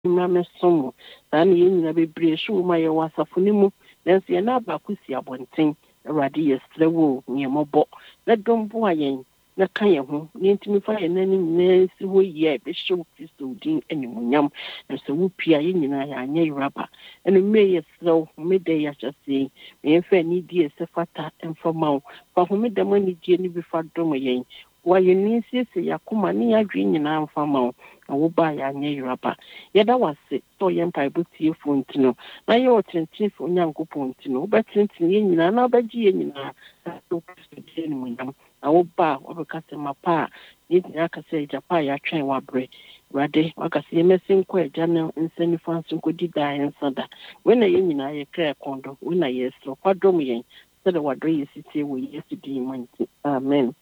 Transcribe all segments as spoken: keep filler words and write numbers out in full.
Mame somo. Then yin na bebre show my wasafunimu. Then see na ba kusi abonten. Awurade yɛsrɛ wo nyɛmɔbɔ na dɔmboa yɛn na ka yɛn ho ne ntumi fa yɛn n'anim nyinaa si hɔ yie a ɛbɛhyɛ wo kristo din animuonyam na sɛ wopia yɛn nyinaa yɛanyɛ yoraba ɛno mmere yɛsrɛ wo homeda yi ahyɛ sei meyɛmfa anidie ɛsɛ fata mfa ma wo fa homeda mu anidie no bi fa dom yɛn wayɛ ne siesie yɛakoma ne yɛadwene nyinaa mfa ma wo na woba yɛanyɛ yoraba yɛda wase sɛ ɔyɛ mpaebɔ tiefoɔ nti no na yɛ ɔtentenefo onyankopɔn nti no wobɛtenten yɛn nyinaa na wobɛgye yɛn nyinaa na wokristo din animuonyam na woba a wɔbɛka sɛ mapa a yɛn nyinaa ka sɛ agyapa a yɛatwɛn wabrɛ awurade waka sɛ yɛmɛsi nkɔ agya no nsa nifa nso nkɔdi daa yɛnsa da wei na yɛn nyinaa yɛkra ɛkɔn do wei na yɛsrɛ kwadom yɛn sɛde wadɔ yɛ sitie wɔ yesu din mu nti amen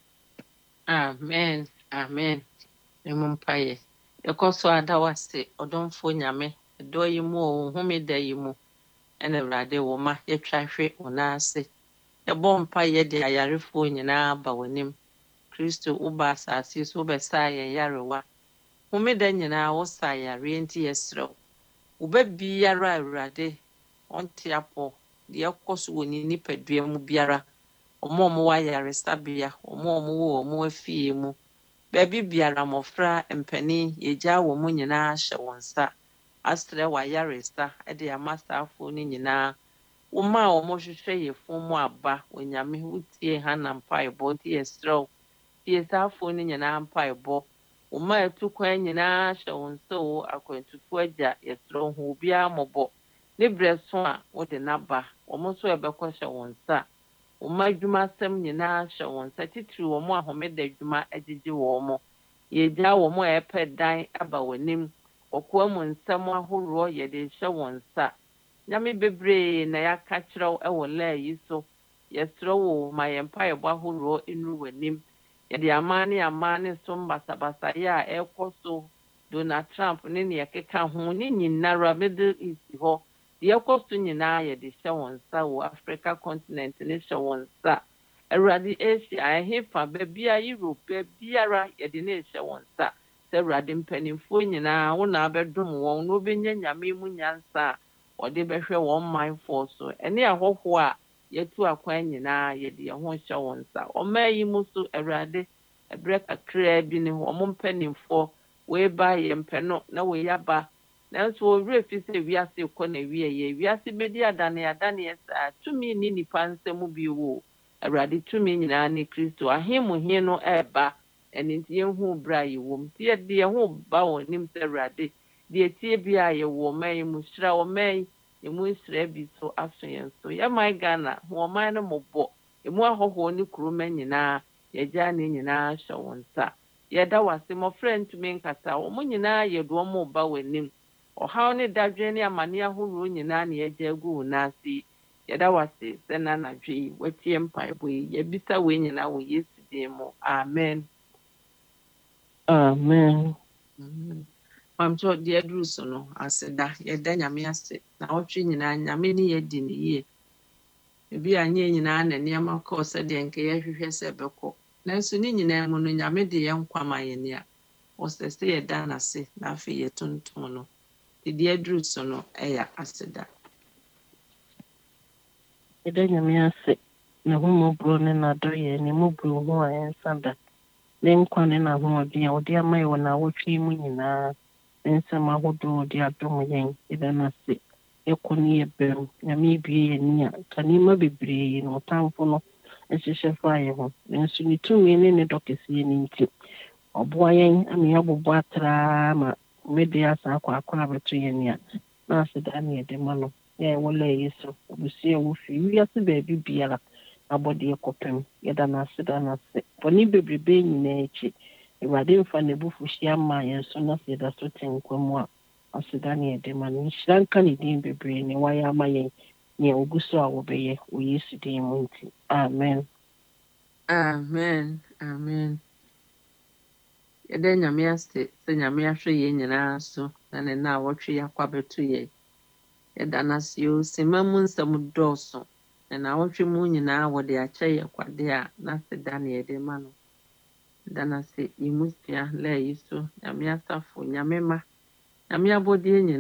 Amen. Amen. Emumpaye. Ekoso adawase odomfo nyame do yi mu o homeda yi mu ene awurade wo ma yetwa hwe ona ase. Ebo mpaye de ayarefo nyina ba wonim. Kristo uba asase so besa ye yarewa. Homeda nyina wo sa yare enti yesrew. Uba biara awurade onte apo de ekoso woni nipadua mu biara. Omo omo wa yaresabea, omo omo wo omo afie mu. Baby biara mofra mpani yegya wo mu nyinaa hyɛ wɔn nsa asrɛ wayaresa de amasaafo no nyinaa woma a wɔn hwehwɛ yɛ fom mu aba onyame wotie ha na mpaebɔ nti yɛsrɛ tie saafo no nyinaa mpaebɔ woma atu kwan nyinaa hyɛ wɔn nsa o akwantufo agya yɛsrɛ ho obiara mmɔbɔ ne berɛ so a wode n'aba wɔn nso ɛbɛkɔ hyɛ wɔn nsa woma adwuma asɛm nyinaa hyɛ wɔn nsa titiri wɔn a homeda adwuma agyegye wɔn mo yɛgya wɔn a ɛpɛ dan aba w'anim ɔkoa mu nsɛm ahoroɔ yɛde hyɛ wɔn nsa nyame bebree na yɛaka kyerɛw ɛwɔ laa yi so yɛsrɛ wo ma yɛn mpaebɔ ahoroɔ nnuru w'anim yɛde amaa ne amaa ne so mbasabasayɛ a ɛrekɔ so Donald Trump ne ne yɛkeka ho ne nyinara Middle East hɔ deɛ ɛkɔ so nyinaa yɛde hyɛ wɔn nsa wɔ Africa continent ne hyɛ wɔn nsa Awurade Asia ɛhefa baabia Europe baabiara yɛde ne hyɛ wɔn nsa sɛ Awurade mpanimfoɔ nyinaa wo na abɛdom wɔn na wobɛnya nyame mu nyansa a wɔde bɛhwɛ wɔn manfoɔ so ɛne ahɔhoɔ a yɛtu akwan nyinaa yɛde yɛn ho hyɛ wɔn nsa ɔmaa yi mu so Awurade ɛberɛ kakraa bi ne wɔn mpanimfoɔ wɔreba yɛ mpɛ no na wɔyaba nanso wɔwerɛ fi sɛ wiase kɔ na wie yɛ wiase bɛdi adane adane saa tumi ne nipa nsɛm bi wo Awurade tumi nyinaa ne Kristo ahemuhe no ɛreba ɛne nti yɛnhu berɛ a yɛwɔ mu nti yɛde yɛn ho ba wɔ anim sɛ Awurade deɛ tie bi a yɛwɔ ɔman yi mu hyira ɔman yi emu nsira bi so aso yɛn so yɛman Ghana ho ɔman no mmɔbɔ emu ahɔhoɔ ne kuroma nyinaa yɛgya ne nyinaa hyɛ wɔn nsa yɛda wase mmɔfra ntumi nkasa wɔn nyinaa yɛde wɔn ba wɔ anim ɔhaw ne dadwe ne amane ahoroɔ nyinaa na yɛgya agu wo n'ase yɛda wase sɛ n'anadwo yi watie mpaebɔ yi yɛbisa wei nyinaa wɔ Yesu din mu amen amen Mamcho deɛ duru so no aseda yɛda nyame ase na ɔtwe nyinaa nyame ne yɛdi ne yie ebi anye nyinaa na nneɛma kɔɔ sɛdeɛ nka yɛhwehwɛ sɛ bɛkɔ nanso ne nyinaa mu no nyame de yɛn nkwa ma yɛn a ɔsɛ sɛ yɛda n'ase na afei yɛtontom no deɛ duru so no ɛyɛ aseda yɛda nyame ase na ho mmɔborɔ ne n'adɔyɛ ne mmɔborɔ ho a yɛnsa da ne nkwa ne n'ahoɔden a wɔde ama yɛ wɔ n'awɔtwe mu nyinaa ne nsɛm ahodoɔ wɔde adom yɛn yɛda n'ase yɛkɔ ne yɛbɛm nyame ebie yɛn ni a ka nneɛma bebree na ɔtamfo no nhyehyɛ fa yɛ ho nanso ne tumi ne ne dɔkɛseɛ no nti ɔboa yɛn ama yɛabobɔ atraa ma mmede asa akɔ akɔ abɛto yɛn ni a na aseda ne yɛde ma no yɛ wɔ laa yi so abusua a wofi wiase baabi biara abɔdeɛ kɔpem yɛda n'ase da n'ase bɔne bebrebe nyinaa akyi Awurade mfa n'abufuhyeɛ ama yɛn so na sɛ yɛda so te nkwa mu a aseda ne yɛde ma no nhyira nka ne din bebree ne wayɛ ama yɛn nea ogu so a wɔbɛyɛ wɔ Yesu din mu nti amen amen amen yɛda nyame ase sɛ nyame ahwɛ yɛn nyinaa so na ne na wɔtwe yɛakɔ abɛto yɛn yɛda n'ase o sema mu nsɛm dɔɔso na na wɔtwe mu nyinaa wɔde akyɛ yɛ kwade a na seda ne yɛde ma no da n'ase imusua laa yi so nyame asafo nyame ma nyame abɔdeɛ